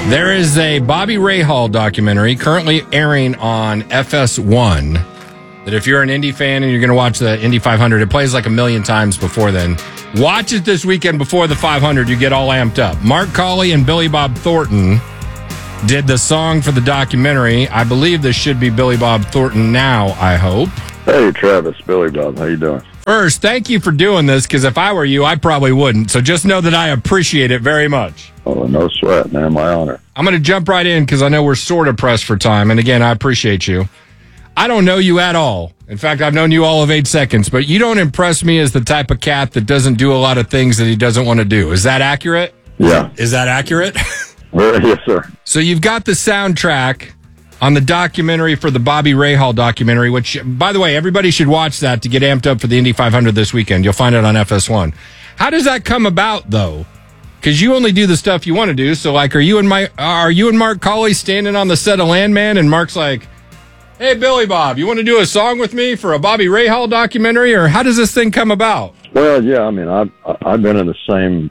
There is a Bobby Rahal documentary currently airing on FS1 that if you're an Indy fan and you're going to watch the Indy 500, it plays like a million times before then. Watch it this weekend before the 500. You get all amped up. Mark Colley and Billy Bob Thornton did the song for the documentary. I believe this should be Billy Bob Thornton now, I hope. Hey, Travis. Billy Bob. How you doing? First, thank you for doing this, because if I were you, I probably wouldn't. So just know that I appreciate it very much. Oh, no sweat, man. My honor. I'm going to jump right in because I know we're sort of pressed for time. And again, I appreciate you. I don't know you at all. In fact, I've known you all of 8 seconds, but you don't impress me as the type of cat that doesn't do a lot of things that he doesn't want to do. Is that accurate? Yeah. Is that accurate? Yes, sir. So you've got the soundtrack on the documentary for the Bobby Rahal documentary, which, by the way, everybody should watch that to get amped up for the Indy 500 this weekend. You'll find it on FS1. How does that come about, though? Because you only do the stuff you want to do. So, like, are you and Mark Colley standing on the set of Landman, and Mark's like, "Hey, Billy Bob, you want to do a song with me for a Bobby Rahal documentary?" Or how does this thing come about? Well, yeah, I mean, I've been in the same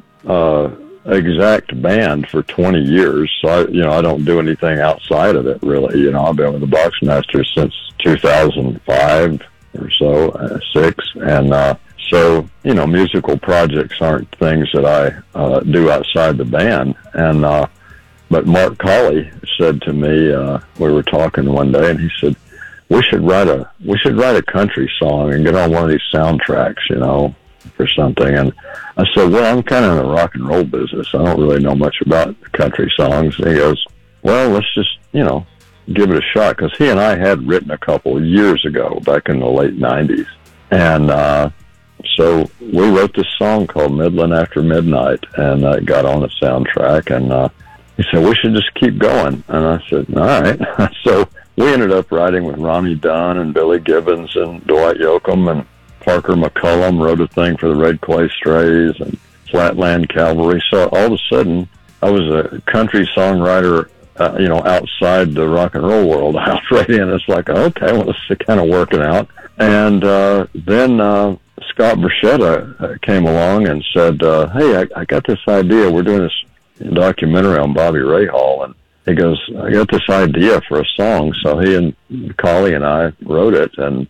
exact band for 20 years, so I don't do anything outside of it, really. I've been with the Boxmasters since 2005 or so, 6, and so musical projects aren't things that I do outside the band. And but Mark Colley said to me, we were talking one day, and he said, we should write a country song and get on one of these soundtracks, for something. And I said, well, I'm kind of in the rock and roll business. I don't really know much about country songs. And he goes, well, let's just, give it a shot. Because he and I had written a couple years ago, back in the late 90s. And so we wrote this song called Midland After Midnight, and it got on the soundtrack. And he said, we should just keep going. And I said, all right. So we ended up writing with Ronnie Dunn and Billy Gibbons and Dwight Yoakam, and Parker McCullum wrote a thing for the Red Clay Strays and Flatland Cavalry. So all of a sudden, I was a country songwriter, outside the rock and roll world. I was right in. It's like, okay, well, this is kind of working out. And then Scott Borchetta came along and said, hey, I got this idea. We're doing this documentary on Bobby Rahal. And he goes, I got this idea for a song. So he and Colley and I wrote it. And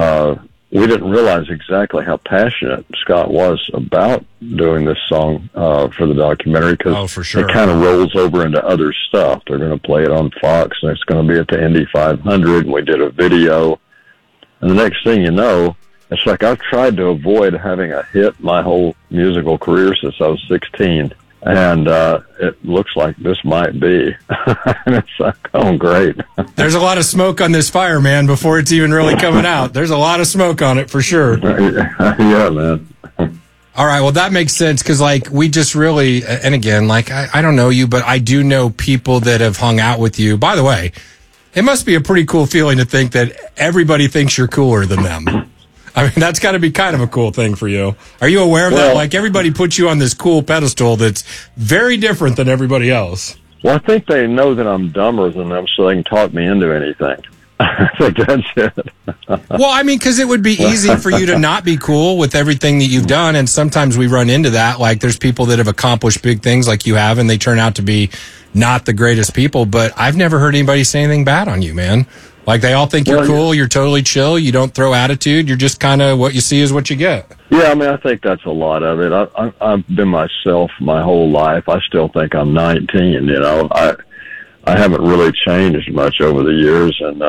we didn't realize exactly how passionate Scott was about doing this song for the documentary, because it kind of rolls over into other stuff. They're going to play it on Fox, and it's going to be at the Indy 500, and we did a video. And the next thing you know, it's like I've tried to avoid having a hit my whole musical career since I was 16. And it looks like this might be. And it's like, oh, great. There's a lot of smoke on this fire, man, before it's even really coming out. There's a lot of smoke on it, for sure. Yeah, man. All right, well, that makes sense, because, we just really, and again, I don't know you, but I do know people that have hung out with you. By the way, it must be a pretty cool feeling to think that everybody thinks you're cooler than them. I mean, that's got to be kind of a cool thing for you. Are you aware of that? Everybody puts you on this cool pedestal that's very different than everybody else. Well, I think they know that I'm dumber than them, so they can talk me into anything. I think that's it. Well, I mean, because it would be easy for you to not be cool with everything that you've done, and sometimes we run into that. There's people that have accomplished big things like you have, and they turn out to be not the greatest people, but I've never heard anybody say anything bad on you, man. They all think you're cool, you're totally chill, you don't throw attitude, you're just kind of what you see is what you get. Yeah, I mean, I think that's a lot of it. I've been myself my whole life. I still think I'm 19, I haven't really changed much over the years, and,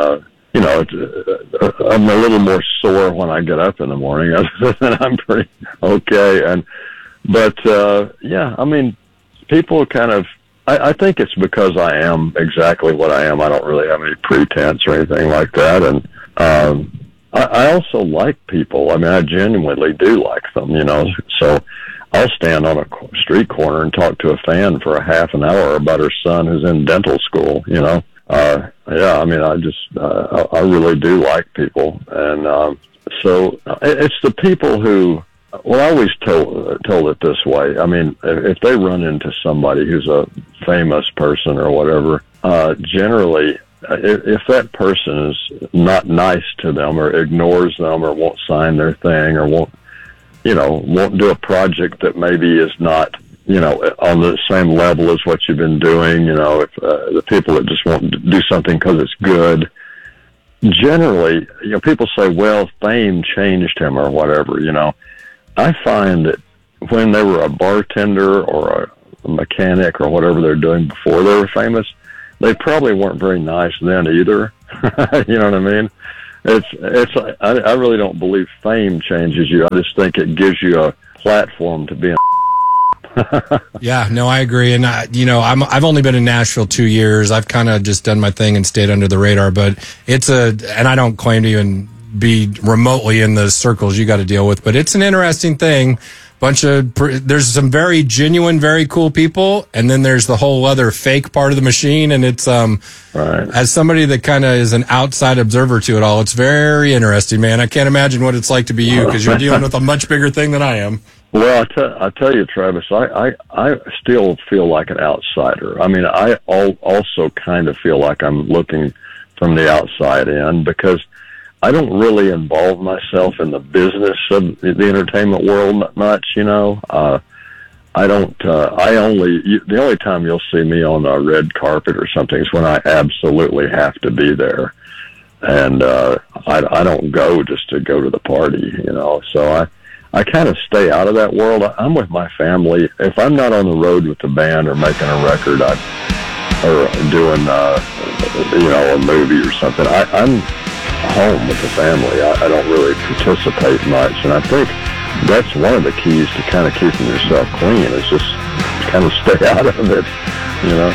I'm a little more sore when I get up in the morning. Other than I'm pretty okay. But I mean, people kind of, I think it's because I am exactly what I am. I don't really have any pretense or anything like that. And I also like people. I mean, I genuinely do like them, So I'll stand on a street corner and talk to a fan for a half an hour about her son who's in dental school, I mean, I really do like people. And so it's the people who, well, I always told it this way. I mean, if they run into somebody who's a famous person or whatever, generally, if that person is not nice to them or ignores them or won't sign their thing or won't do a project that maybe is not on the same level as what you've been doing. If the people that just want to do something because it's good. Generally, people say, well, fame changed him or whatever. I find that when they were a bartender or a mechanic or whatever they're doing before they were famous, they probably weren't very nice then either. You know what I mean? I really don't believe fame changes you. I just think it gives you a platform to be Yeah, no, I agree. And I've only been in Nashville 2 years. I've kind of just done my thing and stayed under the radar, but and I don't claim to even be remotely in the circles you got to deal with, but it's an interesting thing. There's some very genuine, very cool people, and then there's the whole other fake part of the machine. And it's, right. As somebody that kind of is an outside observer to it all, it's very interesting, man. I can't imagine what it's like to be you, because you're dealing with a much bigger thing than I am. Well, I tell you, Travis, I still feel like an outsider. I mean, I also kind of feel like I'm looking from the outside in, because I don't really involve myself in the business of the entertainment world much, the only time you'll see me on a red carpet or something is when I absolutely have to be there. And, I don't go just to go to the party, so I kind of stay out of that world. I'm with my family. If I'm not on the road with the band or making a record, or doing, a movie or something, I'm home with the family. I don't really participate much, and I think that's one of the keys to kind of keeping yourself clean, is just kind of stay out of it,